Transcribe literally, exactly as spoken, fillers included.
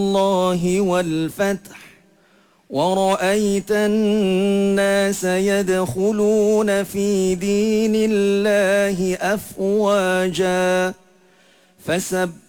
الله والفتح ورأيت الناس يدخلون في دين الله أفواجا فسبح